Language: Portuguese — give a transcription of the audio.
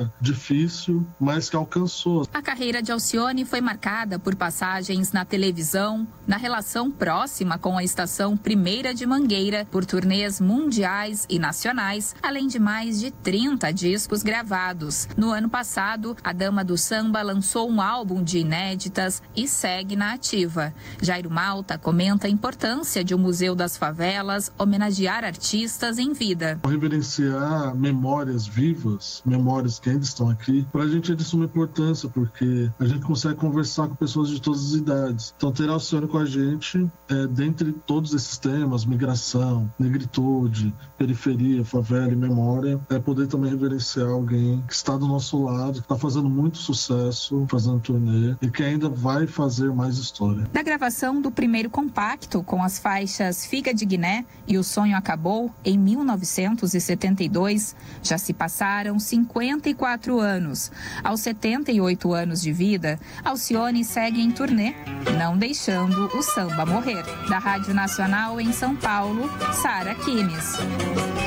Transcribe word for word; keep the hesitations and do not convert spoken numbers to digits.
trajetória difícil, mas que alcançou. A carreira de Alcione foi marcada por passagens na televisão, na relação próxima com a estação Primeira de Mangueira, por turnês mundiais e nacionais, além de mais de trinta discos gravados. No ano passado, a dama do samba lançou um álbum de inéditas e segue na ativa. Jairo Malta comenta a importância de o Museu das Favelas homenagear artistas em vida. Reverenciar memórias vivas, memórias que ainda estão aqui, para a gente é de suma importância, porque a gente consegue conversar com pessoas de todas as idades. Então, ter Alcione com a gente, é, dentre todos esses temas, migração, negritude, periferia, favela e memória, é poder também reverenciar alguém que está do nosso lado, que está fazendo muito sucesso, fazendo turnê e que ainda vai fazer mais história. Da gravação do primeiro compacto, com as faixas Figa de Guiné e O Sonho Acabou, em mil novecentos e setenta e dois, já se passaram cinquenta e quatro anos. Aos setenta e oito anos de vida, Alcione segue em turnê, não deixando o samba morrer. Da Rádio Nacional em São Paulo, Sara Kines.